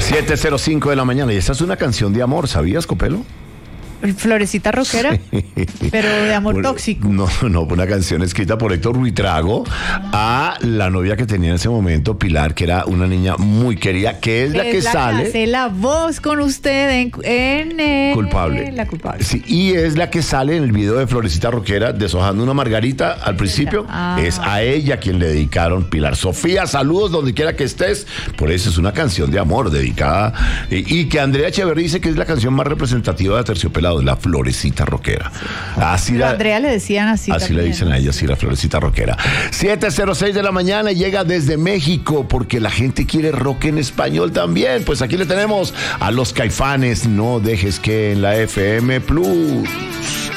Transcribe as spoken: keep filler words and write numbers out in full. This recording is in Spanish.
siete cero cinco de la mañana. Y esta es una canción de amor, ¿sabías, Copelo? Florecita rockera, sí. Pero de amor Por, tóxico. No, no, una canción escrita por Héctor Ruitrago a la novia que tenía en ese momento, Pilar, que era una niña muy querida, que es, es la que la sale. Que hace la voz con usted en, en eh, culpable. La culpable. Sí, y es la que sale en el video de Florecita Rockera deshojando una margarita al principio. Ah. Es a ella quien le dedicaron Pilar. Sofía, saludos donde quiera que estés. Por eso es una canción de amor dedicada. Y, y que Andrea Echeverri dice que es la canción más representativa de Terciopelado. La Florecita Rockera. Sí. Así Pero la, a Andrea le decían así. Así también, le dicen ¿no? a ella, sí, la Florecita Rockera. siete cero seis de la mañana, llega desde México porque la gente quiere rock en español también. Pues aquí le tenemos a los Caifanes. No dejes que en la F M Plus.